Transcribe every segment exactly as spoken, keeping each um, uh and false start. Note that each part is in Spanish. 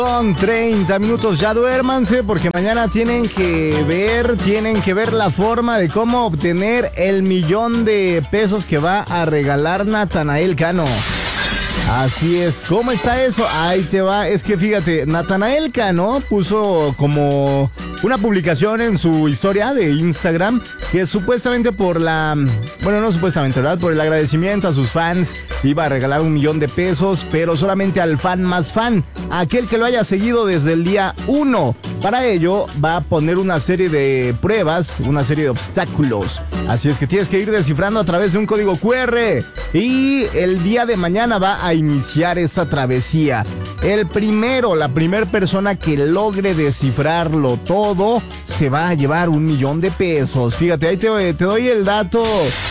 Con treinta minutos, ya duérmanse porque mañana tienen que ver, tienen que ver la forma de cómo obtener el millón de pesos que va a regalar Natanael Cano. Así es, ¿cómo está eso? Ahí te va, es que fíjate, Natanael Cano puso como una publicación en su historia de Instagram que supuestamente por la, bueno, no supuestamente, ¿verdad? Por el agradecimiento a sus fans iba a regalar un millón de pesos, pero solamente al fan más fan, aquel que lo haya seguido desde el día uno. Para ello va a poner una serie de pruebas, una serie de obstáculos. Así es que tienes que ir descifrando a través de un código cu erre. Y el día de mañana va a iniciar esta travesía. El primero, la primera persona que logre descifrarlo todo, se va a llevar un millón de pesos. Fíjate, ahí te, te doy el dato.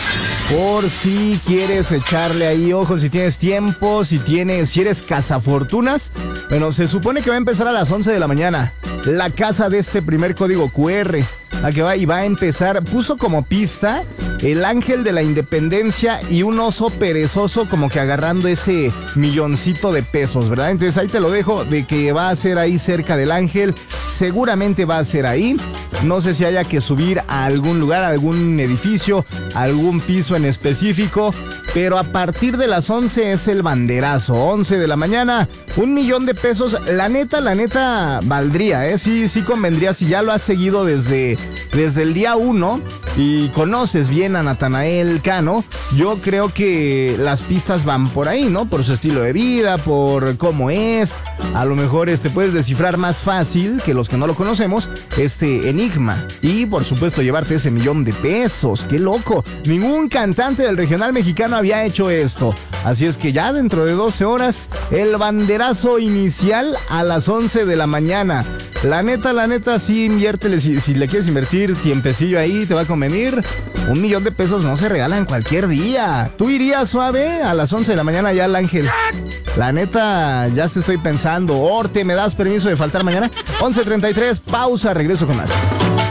Por si quieres echarle ahí ojo, si tienes tiempo, si tienes, si eres cazafortunas. Bueno, se supone que va a empezar a las once de la mañana. La casa de este primer código cu erre. A que va y va a empezar, puso como pista el ángel de la independencia y un oso perezoso como que agarrando ese milloncito de pesos, ¿verdad? Entonces ahí te lo dejo de que va a ser ahí cerca del ángel, seguramente va a ser ahí. No sé si haya que subir a algún lugar, a algún edificio, a algún piso en específico, pero a partir de las once es el banderazo, once de la mañana, un millón de pesos, la neta, la neta valdría, ¿eh? Sí, sí convendría si ya lo has seguido desde... Desde el día uno y conoces bien a Natanael Cano, yo creo que las pistas van por ahí, ¿no? Por su estilo de vida, por cómo es. A lo mejor este puedes descifrar más fácil que los que no lo conocemos este enigma. Y por supuesto llevarte ese millón de pesos. ¡Qué loco! Ningún cantante del regional mexicano había hecho esto. Así es que ya dentro de doce horas, el banderazo inicial a las once de la mañana. La neta, la neta, sí inviértele, si, si le quieres invertir tiempecillo ahí, te va a convenir. Un millón de pesos no se regalan cualquier día. ¿Tú irías suave a las once de la mañana ya al ángel? La neta, ya te estoy pensando. Orte, ¿me das permiso de faltar mañana? once treinta y tres, pausa, regreso con más.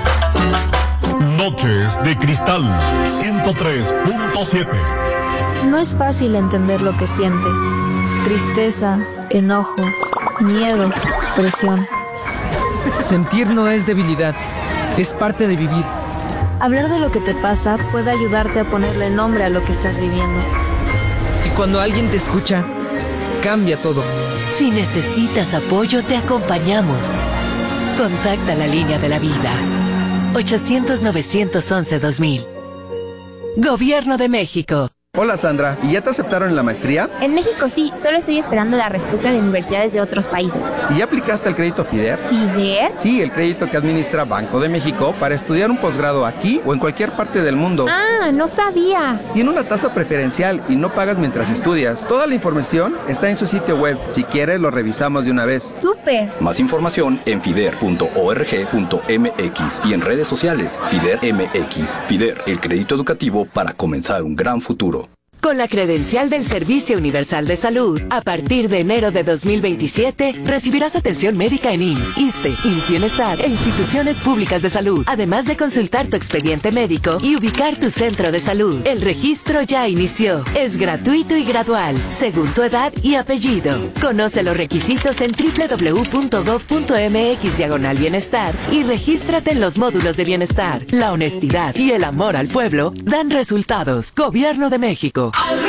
Noches de Cristal ciento tres punto siete. No es fácil entender lo que sientes. Tristeza, enojo, miedo, presión. Sentir no es debilidad, es parte de vivir. Hablar de lo que te pasa puede ayudarte a ponerle nombre a lo que estás viviendo. Y cuando alguien te escucha, cambia todo. Si necesitas apoyo, te acompañamos. Contacta la línea de la vida. ochocientos, novecientos once, dos mil. Gobierno de México. Hola Sandra, ¿y ya te aceptaron en la maestría? En México sí, solo estoy esperando la respuesta de universidades de otros países. ¿Y ya aplicaste el crédito FIDER? ¿FIDER? Sí, el crédito que administra Banco de México para estudiar un posgrado aquí o en cualquier parte del mundo. Ah, no sabía. Tiene una tasa preferencial y no pagas mientras estudias. Toda la información está en su sitio web. Si quieres, lo revisamos de una vez. ¡Súper! Más información en fider punto org punto mx y en redes sociales FIDER M X. FIDER, el crédito educativo para comenzar un gran futuro. Con la credencial del Servicio Universal de Salud, a partir de enero de dos mil veintisiete, recibirás atención médica en I M S S, ISSSTE, I M S S Bienestar e instituciones públicas de salud, además de consultar tu expediente médico y ubicar tu centro de salud. El registro ya inició. Es gratuito y gradual, según tu edad y apellido. Conoce los requisitos en doble u doble u doble u punto gob punto mx diagonal bienestar y regístrate en los módulos de bienestar. La honestidad y el amor al pueblo dan resultados. Gobierno de México. Al